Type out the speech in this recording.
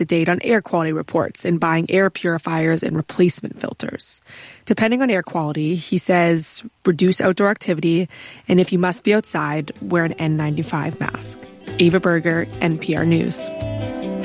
the date on air quality reports and buying air purifiers and replacement filters. Depending on air quality, he says reduce outdoor activity, and if you must be outside, wear an N95 mask. Ava Berger, NPR News.